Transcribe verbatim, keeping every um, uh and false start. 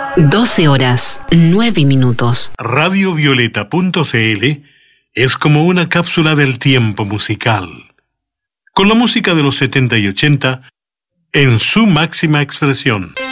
doce horas, nueve minutos. radio violeta punto c l es como una cápsula del tiempo musical, con la música de los setenta y ochenta en su máxima expresión.